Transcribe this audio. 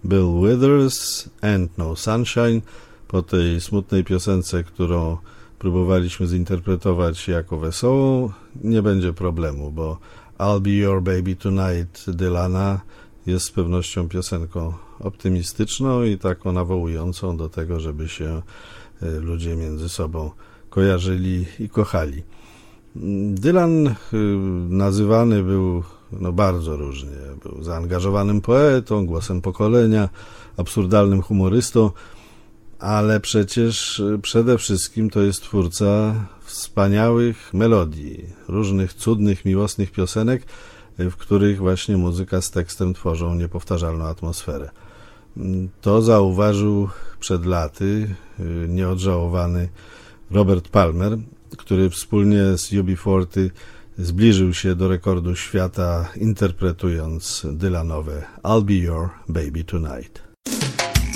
Bill Withers, And No Sunshine. Po tej smutnej piosence, którą próbowaliśmy zinterpretować jako wesołą, nie będzie problemu, bo I'll Be Your Baby Tonight Dylana jest z pewnością piosenką optymistyczną i taką nawołującą do tego, żeby się ludzie między sobą kojarzyli i kochali. Dylan nazywany był bardzo różnie. Był zaangażowanym poetą, głosem pokolenia, absurdalnym humorystą, ale przecież przede wszystkim to jest twórca wspaniałych melodii, różnych cudnych, miłosnych piosenek, w których właśnie muzyka z tekstem tworzą niepowtarzalną atmosferę. To zauważył przed laty nieodżałowany Robert Palmer, który wspólnie z UB40 zbliżył się do rekordu świata, interpretując Dylanowe I'll Be Your Baby Tonight.